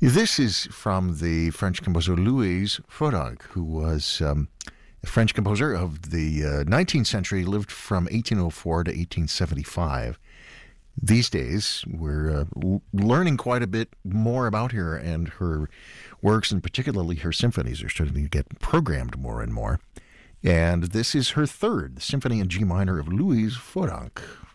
This is from the French composer Louise Fodonc, who was a French composer of the 19th century, lived from 1804 to 1875. These days, we're learning quite a bit more about her and her works, and particularly her symphonies are starting to get programmed more and more. And this is her third, the Symphony in G minor of Louise Fodonc,